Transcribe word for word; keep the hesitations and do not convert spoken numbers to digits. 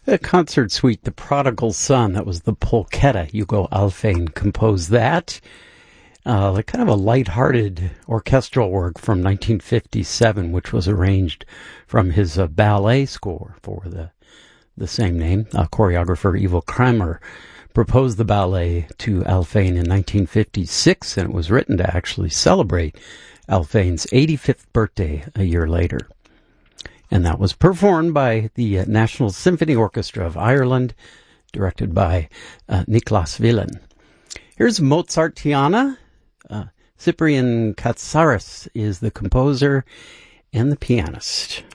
A concert suite, The Prodigal Son, that was the polketta. Hugo Alfvén composed that. Uh, kind of a light-hearted orchestral work from nineteen fifty-seven, which was arranged from his uh, ballet score for the the same name. Uh, choreographer Ivo Kramer proposed the ballet to Alfvén in nineteen fifty-six, and it was written to actually celebrate Alfvén's eighty-fifth birthday a year later. And that was performed by the uh, National Symphony Orchestra of Ireland, directed by uh, Niklas Willen. Here's Mozartiana. Uh, Cyprian Katsaris is the composer and the pianist.